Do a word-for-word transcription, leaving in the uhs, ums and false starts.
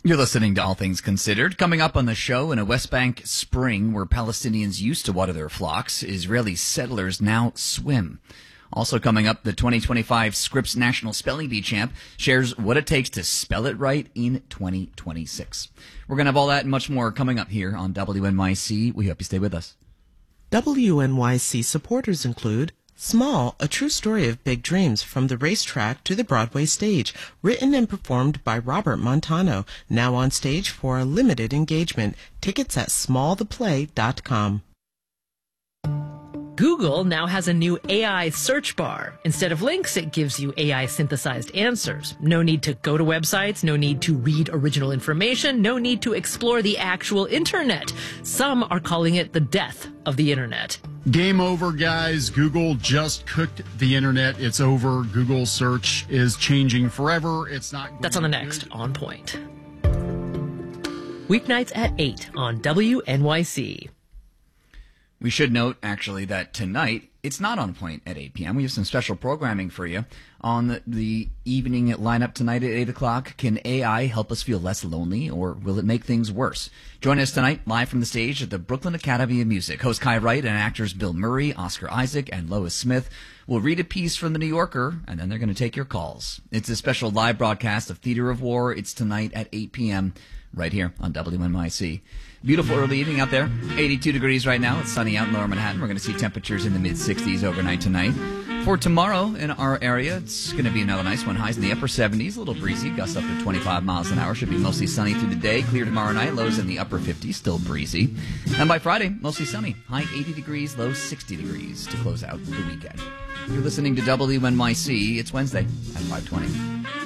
You're listening to All Things Considered. Coming up on the show, in a West Bank spring where Palestinians used to water their flocks, Israeli settlers now swim. Also coming up, the twenty twenty-five Scripps National Spelling Bee champ shares what it takes to spell it right in twenty twenty-six. We're going to have all that and much more coming up here on W N Y C. We hope you stay with us. W N Y C supporters include Small, a true story of big dreams from the racetrack to the Broadway stage, written and performed by Robert Montano, now on stage for a limited engagement. Tickets at small the play dot com. Google now has a new A I search bar. Instead of links, it gives you A I-synthesized answers. No need to go to websites, no need to read original information, no need to explore the actual internet. Some are calling it the death of the internet. Game over, guys. Google just cooked the internet. It's over. Google search is changing forever. It's not. That's on the next On Point. Weeknights at eight on W N Y C. We should note, actually, that tonight, it's not on point at eight p.m. We have some special programming for you. On the, the evening lineup tonight at eight o'clock, can A I help us feel less lonely, or will it make things worse? Join us tonight, live from the stage at the Brooklyn Academy of Music. Host Kai Wright and actors Bill Murray, Oscar Isaac, and Lois Smith will read a piece from The New Yorker, and then they're going to take your calls. It's a special live broadcast of Theater of War. It's tonight at eight p.m. right here on W N Y C. Beautiful early evening out there. eighty-two degrees right now. It's sunny out in Lower Manhattan. We're going to see temperatures in the mid-sixties overnight tonight. For tomorrow in our area, it's going to be another nice one. Highs in the upper seventies, a little breezy, gusts up to twenty-five miles an hour. Should be mostly sunny through the day. Clear tomorrow night. Lows in the upper fifties, still breezy. And by Friday, mostly sunny. High eighty degrees, low sixty degrees to close out the weekend. You're listening to W N Y C. It's Wednesday at five twenty.